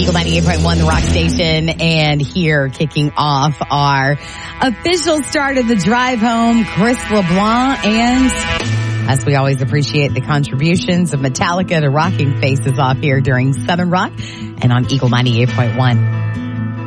Eagle 98.1, the rock station, and here kicking off our official start of the drive home, Chris LeBlanc, and as we always appreciate the contributions of Metallica to rocking faces off here during Southern Rock and on Eagle 98.1.